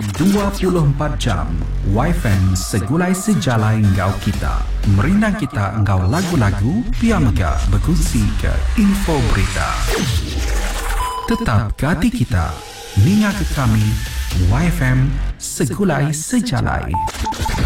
24 jam YFM segulai sejalai engkau kita. Merindang kita engkau lagu-lagu, piamega berkongsi ke info berita. Tetap ke hati kita, ninga ke kami, YFM segulai sejalai.